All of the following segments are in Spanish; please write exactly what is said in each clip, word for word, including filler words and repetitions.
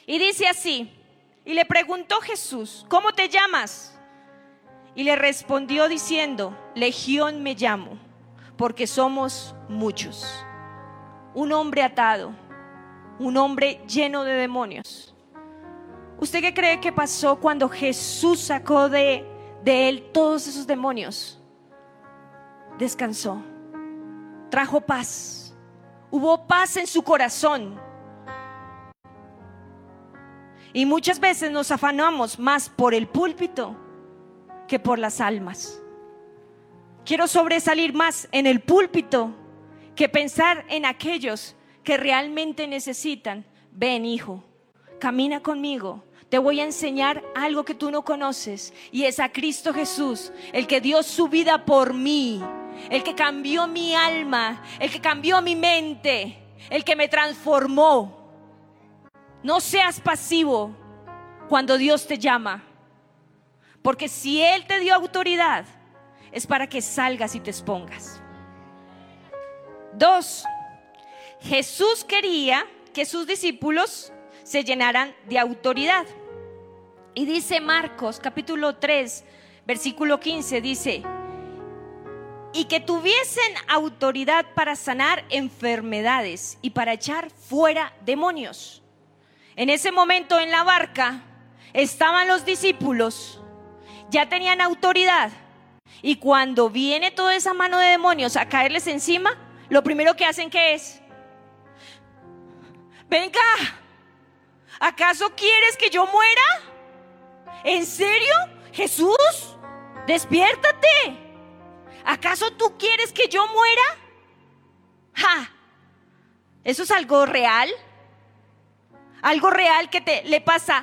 Y dice así: y le preguntó Jesús, ¿cómo te llamas? Y le respondió diciendo: Legión me llamo, porque somos muchos. Un hombre atado, un hombre lleno de demonios. ¿Usted qué cree que pasó cuando Jesús sacó de, de él todos esos demonios? Descansó, trajo paz, hubo paz en su corazón. Y muchas veces nos afanamos más por el púlpito que por las almas. Quiero sobresalir más en el púlpito que pensar en aquellos que realmente necesitan. Ven, hijo, camina conmigo. Te voy a enseñar algo que tú no conoces, y es a Cristo Jesús, el que dio su vida por mí, el que cambió mi alma, el que cambió mi mente, el que me transformó. No seas pasivo cuando Dios te llama, porque si Él te dio autoridad, es para que salgas y te expongas. Dos, Jesús quería que sus discípulos se llenaran de autoridad. Y dice Marcos capítulo tres versículo quince, dice: y que tuviesen autoridad para sanar enfermedades y para echar fuera demonios. En ese momento en la barca estaban los discípulos, ya tenían autoridad, y cuando viene toda esa mano de demonios a caerles encima, lo primero que hacen, ¿qué es? Venga, ¿acaso quieres que yo muera? ¿En serio? Jesús, despiértate. ¿Acaso tú quieres que yo muera? ¡Ja! ¿Eso es algo real? Algo real que te le pasa,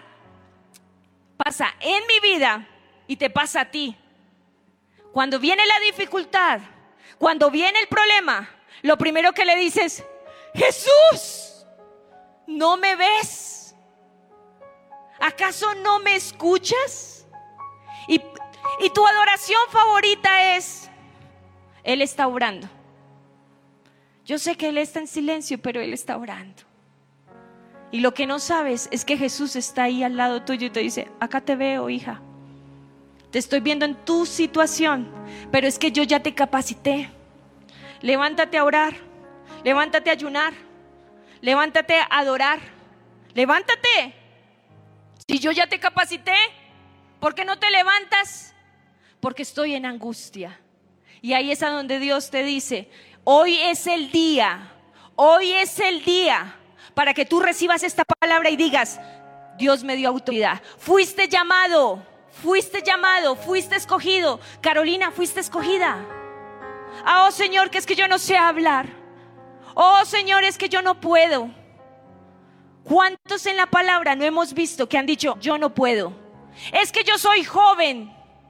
pasa en mi vida y te pasa a ti. Cuando viene la dificultad, cuando viene el problema, lo primero que le dices: Jesús, ¿no me ves? ¿Acaso no me escuchas? Y, y tu adoración favorita es: Él está orando. Yo sé que Él está en silencio, pero Él está orando. Y lo que no sabes es que Jesús está ahí al lado tuyo y te dice: acá te veo, hija. Te estoy viendo en tu situación, pero es que yo ya te capacité. Levántate a orar, levántate a ayunar, levántate a adorar, levántate. Si yo ya te capacité, ¿por qué no te levantas? Porque estoy en angustia. Y ahí es a donde Dios te dice: hoy es el día, hoy es el día para que tú recibas esta palabra y digas: Dios me dio autoridad. Fuiste llamado, fuiste llamado, fuiste escogido. Carolina, fuiste escogida. Ah, oh Señor, que es que yo no sé hablar. Oh Señor, es que yo no puedo. ¿Cuántos en la palabra no hemos visto que han dicho: yo no puedo? Es que yo soy joven.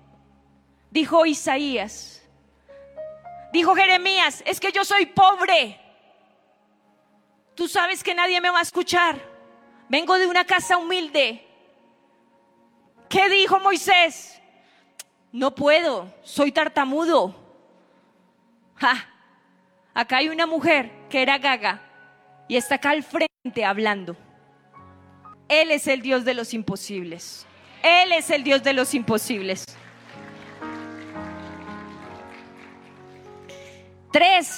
Dijo Isaías. Dijo Jeremías: es que yo soy pobre. Tú sabes que nadie me va a escuchar. Vengo de una casa humilde. ¿Qué dijo Moisés? No puedo, soy tartamudo. Ja. Acá hay una mujer que era gaga y está acá al frente hablando. Él es el Dios de los imposibles. Él es el Dios de los imposibles. Tres,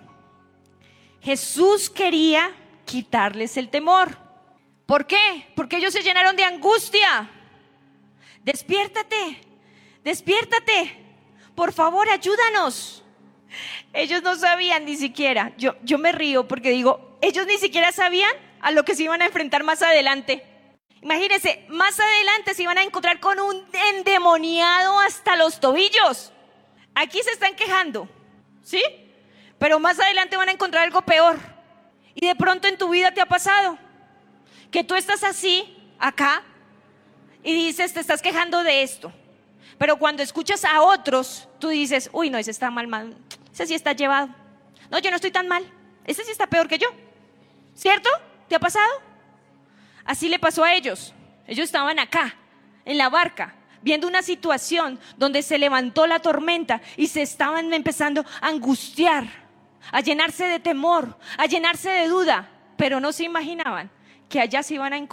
Jesús quería quitarles el temor. ¿Por qué? Porque ellos se llenaron de angustia. Despiértate, despiértate. Por favor, ayúdanos. Ellos no sabían ni siquiera. Yo, yo me río porque digo, ellos ni siquiera sabían a lo que se iban a enfrentar más adelante. Imagínense, más adelante se iban a encontrar con un endemoniado hasta los tobillos. Aquí se están quejando, ¿sí? Pero más adelante van a encontrar algo peor. Y de pronto en tu vida te ha pasado que tú estás así, acá, y dices, te estás quejando de esto. Pero cuando escuchas a otros, tú dices: uy, no, ese está mal, mal. Ese sí está llevado. No, yo no estoy tan mal. Ese sí está peor que yo. ¿Cierto? ¿Te ha pasado? Así le pasó a ellos. Ellos estaban acá, en la barca, viendo una situación donde se levantó la tormenta y se estaban empezando a angustiar, a llenarse de temor, a llenarse de duda, pero no se imaginaban que allá se iban a encontrar